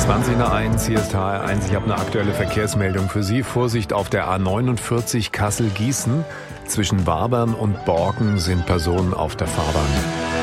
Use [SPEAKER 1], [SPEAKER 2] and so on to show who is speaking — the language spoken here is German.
[SPEAKER 1] 20 nach 1, hier ist HR1. Ich habe eine aktuelle Verkehrsmeldung für Sie. Vorsicht auf der A49 Kassel-Gießen. Zwischen Wabern und Borken sind Personen auf der Fahrbahn.